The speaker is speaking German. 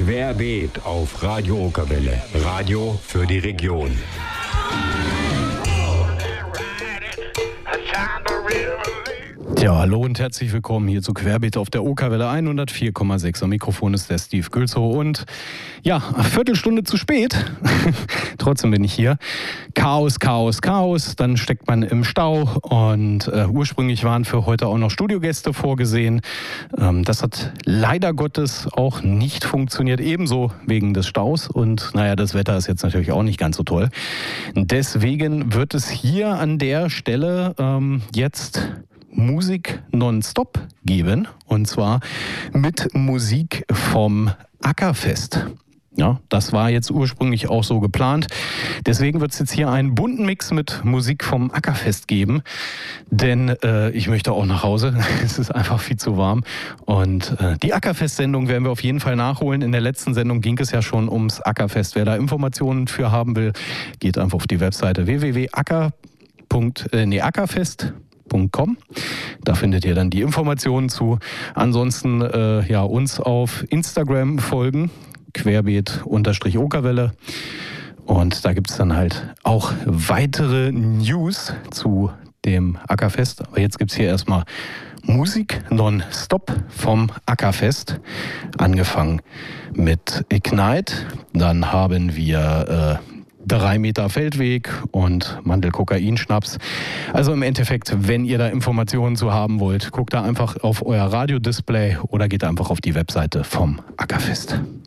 Querbeet auf Radio Okerwelle. Radio für die Region. Ja, hallo und herzlich willkommen hier zu Querbeet auf der Okerwelle 104,6. Am Mikrofon ist der Steve Gülzow und ja, eine Viertelstunde zu spät. Trotzdem bin ich hier. Chaos, Chaos, Chaos. Dann steckt man im Stau und ursprünglich waren für heute auch noch Studiogäste vorgesehen. Das hat leider Gottes auch nicht funktioniert, ebenso wegen des Staus und naja, das Wetter ist jetzt natürlich auch nicht ganz so toll. Deswegen wird es hier an der Stelle jetzt Musik nonstop geben, und zwar mit Musik vom Ackerfest. Ja, das war jetzt ursprünglich auch so geplant. Deswegen wird es jetzt hier einen bunten Mix mit Musik vom Ackerfest geben, denn ich möchte auch nach Hause. Es ist einfach viel zu warm und die Ackerfest-Sendung werden wir auf jeden Fall nachholen. In der letzten Sendung ging es ja schon ums Ackerfest. Wer da Informationen für haben will, geht einfach auf die Webseite www.ackerfest.com. Da findet ihr dann die Informationen zu. Ansonsten uns auf Instagram folgen, Querbeet_Okerwelle. Und da gibt es dann halt auch weitere News zu dem Ackerfest. Aber jetzt gibt es hier erstmal Musik nonstop vom Ackerfest. Angefangen mit Ignite. Dann haben wir 3 Meter Feldweg und Mandel-Kokain-Schnaps. Also im Endeffekt, wenn ihr da Informationen zu haben wollt, guckt da einfach auf euer Radiodisplay oder geht einfach auf die Webseite vom Ackerfest.